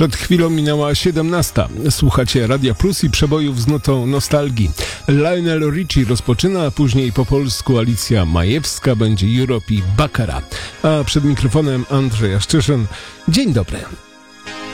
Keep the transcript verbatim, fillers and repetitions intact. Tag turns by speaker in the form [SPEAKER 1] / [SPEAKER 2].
[SPEAKER 1] Przed chwilą minęła siedemnasta. Słuchacie Radia Plus i przebojów z nutą nostalgii. Lionel Richie rozpoczyna, a później po polsku Alicja Majewska, będzie Europe i Baccara. A przed mikrofonem Andrzej Jaszczyszyn. Dzień dobry.